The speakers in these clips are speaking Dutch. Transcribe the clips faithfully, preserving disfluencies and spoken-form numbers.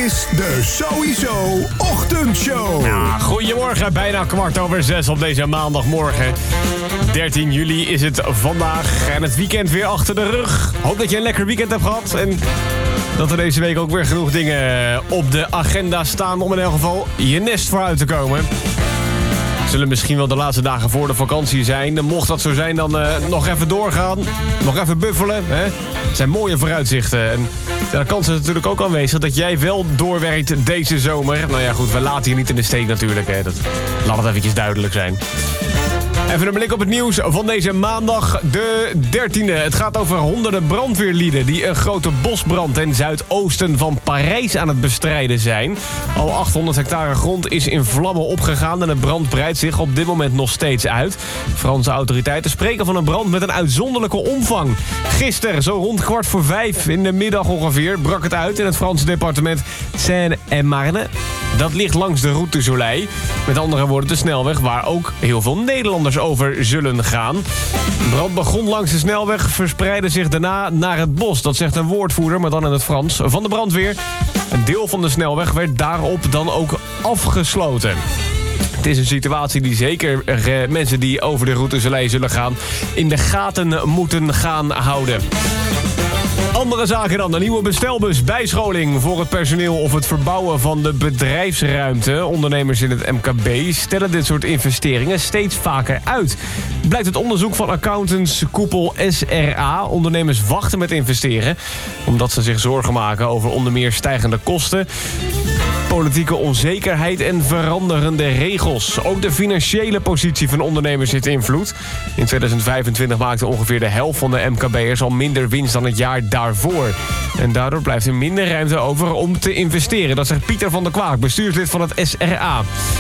is de Sowieso Ochtendshow. Ja, goedemorgen, bijna kwart over zes op deze maandagmorgen. dertien juli is het vandaag en het weekend weer achter de rug. Hoop dat je een lekker weekend hebt gehad en dat er deze week ook weer genoeg dingen op de agenda staan om in elk geval je nest vooruit te komen. Zullen misschien wel de laatste dagen voor de vakantie zijn. Mocht dat zo zijn, dan uh, nog even doorgaan. Nog even buffelen. Hè? Het zijn mooie vooruitzichten. En de kans is natuurlijk ook aanwezig dat jij wel doorwerkt deze zomer. Nou ja, goed, we laten je niet in de steek natuurlijk. Hè? Dat, laat het eventjes duidelijk zijn. Even een blik op het nieuws van deze maandag, de dertiende. Het gaat over honderden brandweerlieden die een grote bosbrand ten zuidoosten van Parijs aan het bestrijden zijn. Al achthonderd hectare grond is in vlammen opgegaan en de brand breidt zich op dit moment nog steeds uit. Franse autoriteiten spreken van een brand met een uitzonderlijke omvang. Gisteren, zo rond kwart voor vijf in de middag ongeveer, brak het uit in het Franse departement Seine-et-Marne. Dat ligt langs de Route du Soleil. Met andere woorden de snelweg waar ook heel veel Nederlanders over zullen gaan. De brand begon langs de snelweg, verspreidde zich daarna naar het bos. Dat zegt een woordvoerder, maar dan in het Frans, van de brandweer. Een deel van de snelweg werd daarop dan ook afgesloten. Het is een situatie die zeker eh, mensen die over de Route du Soleil zullen gaan in de gaten moeten gaan houden. Andere zaken dan. Een nieuwe bestelbus, bijscholing voor het personeel of het verbouwen van de bedrijfsruimte. Ondernemers in het M K B stellen dit soort investeringen steeds vaker uit. Blijkt het onderzoek van accountants koepel S R A. Ondernemers wachten met investeren omdat ze zich zorgen maken over onder meer stijgende kosten, politieke onzekerheid en veranderende regels. Ook de financiële positie van ondernemers zit invloed. In tweeduizend vijfentwintig maakte ongeveer de helft van de M K B'ers al minder winst dan het jaar daarvoor. En daardoor blijft er minder ruimte over om te investeren. Dat zegt Pieter van der Kwaak, bestuurslid van het S R A.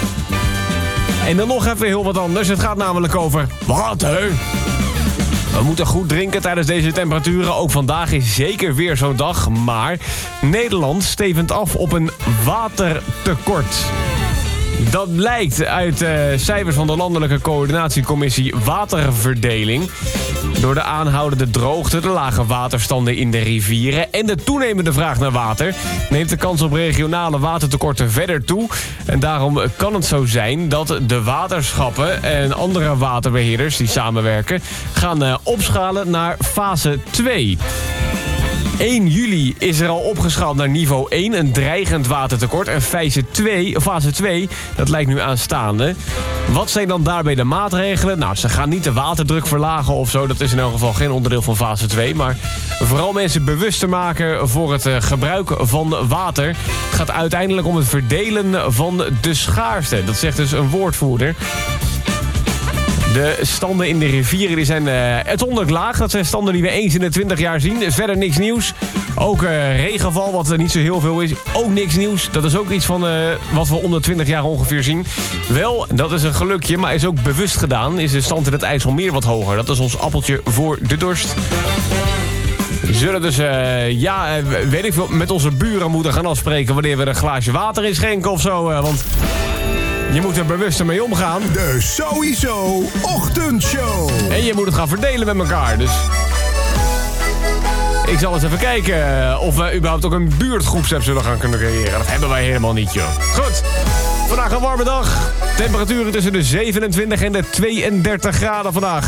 En dan nog even heel wat anders. Het gaat namelijk over water. We moeten goed drinken tijdens deze temperaturen. Ook vandaag is zeker weer zo'n dag. Maar Nederland stevend af op een watertekort. Dat blijkt uit uh, cijfers van de Landelijke Coördinatiecommissie Waterverdeling. Door de aanhoudende droogte, de lage waterstanden in de rivieren en de toenemende vraag naar water neemt de kans op regionale watertekorten verder toe. En daarom kan het zo zijn dat de waterschappen en andere waterbeheerders die samenwerken gaan uh, opschalen naar fase twee. één juli is er al opgeschaald naar niveau één, een dreigend watertekort. En fase twee, fase twee, dat lijkt nu aanstaande. Wat zijn dan daarbij de maatregelen? Nou, ze gaan niet de waterdruk verlagen of zo. Dat is in elk geval geen onderdeel van fase twee. Maar vooral mensen bewuster maken voor het gebruik van water. Het gaat uiteindelijk om het verdelen van de schaarste. Dat zegt dus een woordvoerder. De standen in de rivieren die zijn uh, uitzonderlijk laag. Dat zijn standen die we eens in de twintig jaar zien. Verder niks nieuws. Ook uh, regenval, wat er niet zo heel veel is. Ook niks nieuws. Dat is ook iets van uh, wat we om de twintig jaar ongeveer zien. Wel, dat is een gelukje, maar is ook bewust gedaan. Is de stand in het IJsselmeer wat hoger. Dat is ons appeltje voor de dorst. We zullen dus, uh, ja, uh, weet ik veel, met onze buren moeten gaan afspreken wanneer we een glaasje water inschenken of zo. Uh, want je moet er bewuster mee omgaan. De Sowieso Ochtendshow. En je moet het gaan verdelen met elkaar, dus ik zal eens even kijken of we überhaupt ook een buurtgroepsapp zullen gaan kunnen creëren. Dat hebben wij helemaal niet, joh. Goed, vandaag een warme dag. Temperaturen tussen de zevenentwintig en de tweeëndertig graden vandaag.